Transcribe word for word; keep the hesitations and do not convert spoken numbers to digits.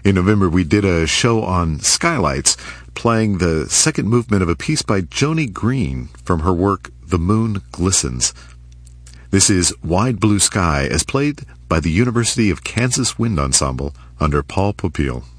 In November, we did a show on skylights, playing the second movement of a piece by Joni Green from her work The Moon Glistens. This is Wide Blue Sky, as played by the University of Kansas Wind Ensemble under Paul Popiel.